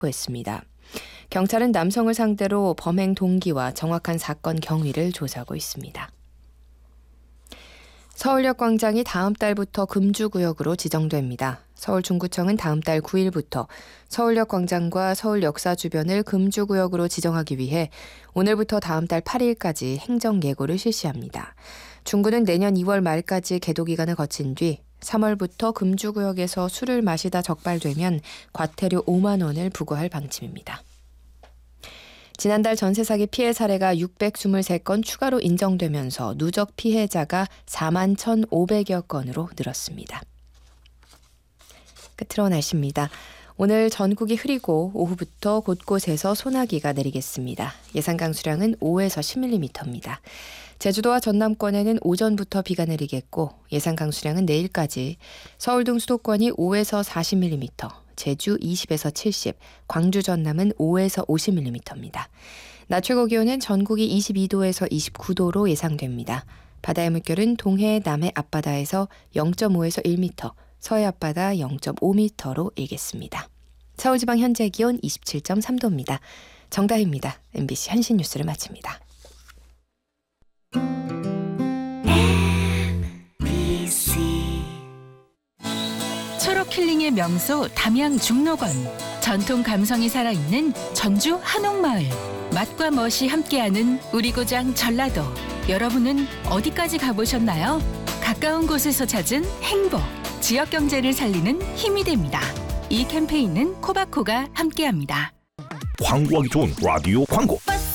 했습니다. 경찰은 남성을 상대로 범행 동기와 정확한 사건 경위를 조사하고 있습니다. 서울역 광장이 다음 달부터 금주구역으로 지정됩니다. 서울중구청은 다음 달 9일부터 서울역 광장과 서울역사 주변을 금주구역으로 지정하기 위해 오늘부터 다음 달 8일까지 행정예고를 실시합니다. 중구는 내년 2월 말까지 계도 기간을 거친 뒤 3월부터 금주구역에서 술을 마시다 적발되면 과태료 5만 원을 부과할 방침입니다. 지난달 전세 사기 피해 사례가 623건 추가로 인정되면서 누적 피해자가 4만 1,500여 건으로 늘었습니다. 끝으로 날씨입니다. 오늘 전국이 흐리고 오후부터 곳곳에서 소나기가 내리겠습니다. 예상 강수량은 5에서 10mm입니다. 제주도와 전남권에는 오전부터 비가 내리겠고 예상 강수량은 내일까지 서울 등 수도권이 5에서 40mm, 제주 20에서 70, 광주 전남은 5에서 50mm입니다. 낮 최고 기온은 전국이 22도에서 29도로 예상됩니다. 바다의 물결은 동해 남해 앞바다에서 0.5에서 1m, 서해 앞바다 0.5m로 일겠습니다. 서울지방 현재 기온 27.3도입니다. 정다희입니다. MBC 한신뉴스를 마칩니다. 초록 힐링의 명소 담양 중록원. 전통 감성이 살아있는 전주 한옥마을. 맛과 멋이 함께하는 우리 고장 전라도. 여러분은 어디까지 가보셨나요? 가까운 곳에서 찾은 행복. 지역 경제를 살리는 힘이 됩니다. 이 캠페인은 코바코가 함께합니다. 광고하기 좋은 라디오 광고.